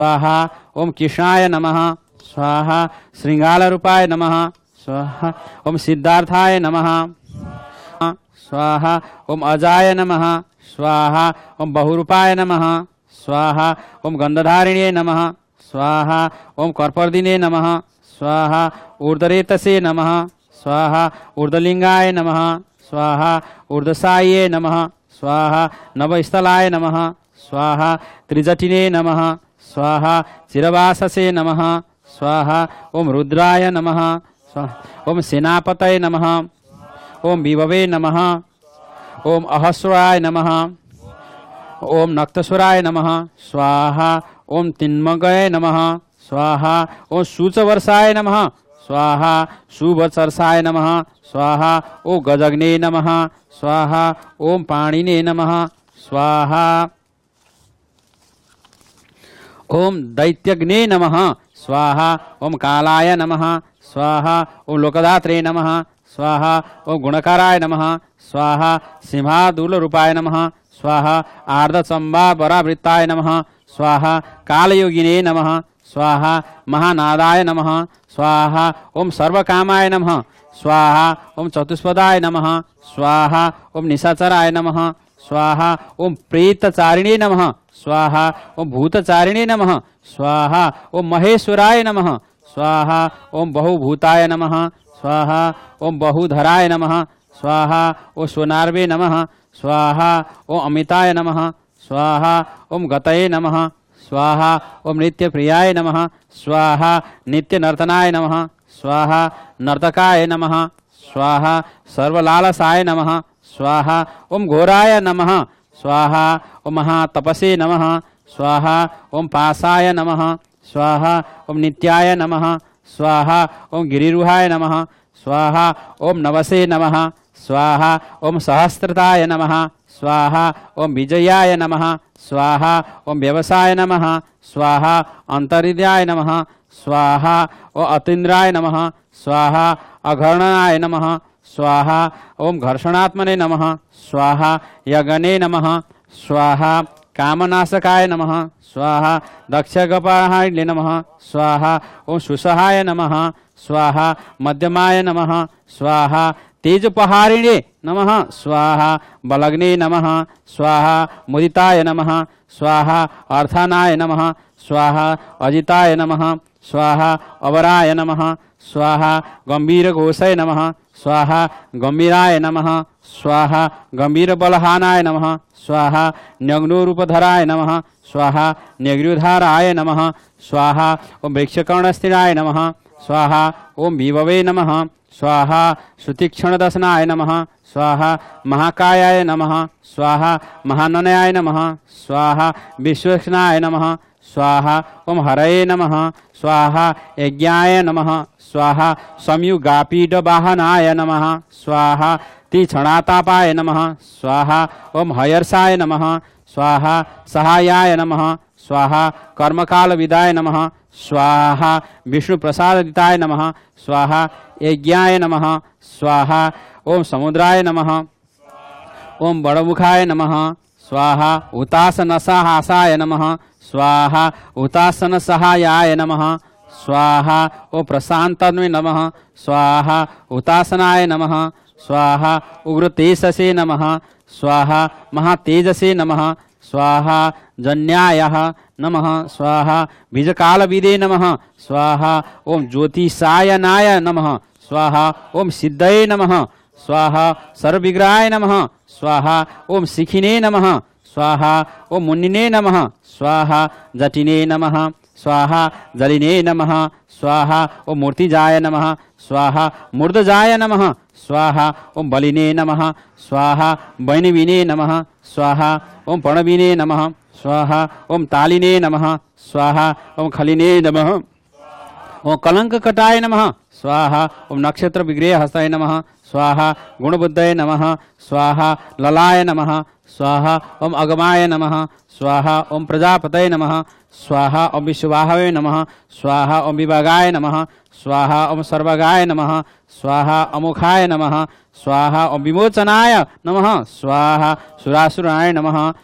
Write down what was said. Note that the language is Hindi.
स्वाहा ओम कृष्णाय नमः स्वाहा श्रृंगालरूपाय नमः स्वाहा ओम सिद्धार्थाय नमः स्वाहा ओम अजाय नमः स्वाहा ओम बहुरूपाय नमः स्वाहा ओम गंधधारिणे नमः स्वाहा ओम कर्पर्दिने नमः स्वाहा ऊर्ध्वरेतसे नमः स्वाहा ऊर्ध्वलिंगाय नमः स्वाहा ऊर्ध्वसाये नमः स्वाहा नवस्थलाय नमः स्वाहा त्रिजटिने नमः स्वाहा चिरवाससे नमः स्वाहा ओम रुद्राय नमः स्वाहा ओम सेनापतये नमः ओम विभवे नमः ओम अहस्राय नमः ओम नक्तस्वराय नमः स्वाहा ओम तिन्मगये नमः स्वाहा ओम सूचवर्षाय नमः स्वाहा शुभचर्षाय नमः स्वाहा ओम गजग्ने नमः स्वाहा ओम पाणिने नमः स्वाहा ओम दैत्यग्ने नमः स्वाहा ओम कालाय नमः स्वाहा ओम लोकदात्रे नमः स्वाहा ओम गुणकाराय नमः स्वाहा सिंहादूलरूपाय नमः स्वाहा आर्धचम्बावरावृत्ताय नमः स्वाहा कालयोगिने नमः स्वाहा महानादाय नमः स्वाहा ओम सर्वकामाय नमः स्वाहा ओम चतुष्पदाय नमः स्वाहा ओम निशाचराय नमः स्वाहा ओम प्रेतचारिणे नमः स्वाहा ओम भूतचारिणे नमः स्वाहा ओम महेश्वराय नमः स्वाहा ओम बहुभूताय नमः स्वाहा ओम बहुधराय नमः स्वाहा ओम स्वनार्वे नमः स्वाहा ओम अमिताय नमः स्वाहा ओम गतये नमः स्वाहा ओम नित्यप्रियाय नमः स्वाहा नित्यनर्तनाय नमः स्वाहा नर्तकाय नमः स्वाहा सर्वलालसाय नमः स्वाहा ओम घोराय नमः स्वाहा ओम महातपसे नमः स्वाहा ओम पासाय नमः स्वाहा ओम नित्याय नमः स्वाहा ओम गिरिरुहाय नमः स्वाहा ओम नवसे नमः स्वाहा ओम सहस्रताय नमः स्वाहा ओम विजयाय नमः स्वाहा ओम व्यवसाय नमः स्वाहा अंतरिद्याय नमः स्वाहा ओम अतीन्द्राय नमः स्वाहा अघर्णनाय नमः स्वाहा ओम घर्षणात्मने नमः स्वाहा यगने नमः स्वाहा कामनाशकाय नमः स्वाहा दक्षगपाहाय नमः स्वाहा ओम सुसहाय नमः स्वाहा मध्यमाय नमः स्वाहा तेजपहारिणे नमः स्वाहा बलग्ने नमः स्वाहा मुदिताय नमः स्वाहा अर्थानाय नमः स्वाहा अजिताय नमः स्वाहा अवराय नमः स्वाहा गंभीरघोषाय नमः स्वाहा गंभीराय नमः स्वाहा गंभीरबलहानाय नमः स्वाहा न्यग्नोरूपधराय नमः स्वाहा न्यग्नुधाराय नमः स्वाहा ओम वृक्षकर्णस्थिराय नमः स्वाहा ओम विभवे नमः स्वाहा सुतीक्ष्णदशनाय नमः स्वाहा महाकायाय नमः स्वाहा महाननयाय नमः स्वाहा विश्वक्ष्णाय नमः स्वाहा ओम हरये नमः स्वाहा यज्ञाय नमः स्वाहा संयुगापीडवाहनाय नमः स्वाहा तीक्ष्णातापाय नमः स्वाहा ओम हयर्षाय नमः स्वाहा सहायाय नमः स्वाहा कर्मकालविदाय नमः स्वाहा विष्णुप्रसादिताय नमः स्वाहा यज्ञाय नमः स्वाहा ओम समुद्राय नमः ओम बड़मुखाय नमः स्वाहा हुतासनसहासाय नमः स्वाहा हुतासन सहायाय नमः स्वाहा ओम प्रशांतन्वे नमः स्वाहा हुतासनाय नमः स्वाहा उग्रतेजसे नमः स्वाहा महातेजसे नमः स्वाहा जन्यायः नमः स्वाहा बीजकालविदे नमः स्वाहा ओम ज्योतिषायनाय नमः स्वाहा ओम सिद्धये नमः स्वाहा सर्वविग्रहाय नमः स्वाहा ओम शिखिने नमः स्वाहा ओम मुनिने नमः स्वाहा जटिने नमः स्वाहा जलिने नमः स्वाहा ओम मूर्तिजाय नमः स्वाहा मूर्धजाय नमः स्वाहा ओम बलिने नमः स्वाहा वैनविने नमः स्वाहा ओम प्रणविने नमः स्वाहा ओम तालिने नमः स्वाहा ओम खलिने नमः ओम कलंककटाय नमः स्वाहा ओम नक्षत्र विग्रह हस्ताय नमः स्वाहा गुणबुद्धये नमः स्वाहा ललाय नमः स्वाहा ओम अगमाय नमः स्वाहा ओम प्रजापतये नमः स्वाहा ओम विश्ववाहवे नमः स्वाहा ओम विभागाय नमः स्वाहा ओम सर्वगाय नमः स्वाहा अमुखाय नमः स्वाहा ओम विमोचनाय नमः स्वाहा सुरासुराय नमः